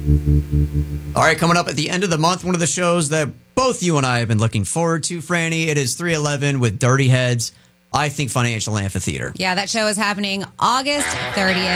All right, coming up at the end of the month, one of the shows that both you and I have been looking forward to, Franny. It is 311 with Dirty Heads. I think Financial Amphitheater. Yeah, that show is happening August 30th.